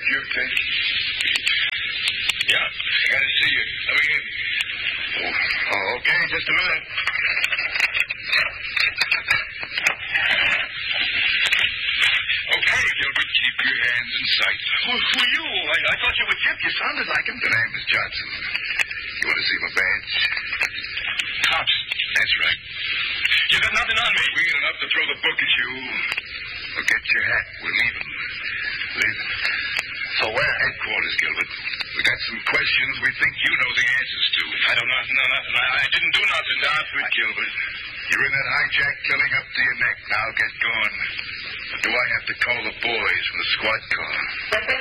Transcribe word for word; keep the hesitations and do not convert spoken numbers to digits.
you okay? Yeah, I gotta see you. Let me in. Oh, okay, just a minute. Okay, Gilbert, keep your hands in sight. Who, who are you? I, I thought you were Chip. You sounded like him. The name is Johnson. You want to see my badge? Cops. That's right. You got nothing on me. We ain't enough to throw the book at you. Look at your hat. We're leaving. Leaving. So where headquarters, Gilbert? We got some questions we think you know the answers to. I don't know nothing. No, nothing. I, I didn't do nothing. Stop it, Gilbert. You're in that hijack killing up to your neck. Now get going. Or do I have to call the boys from the squad car?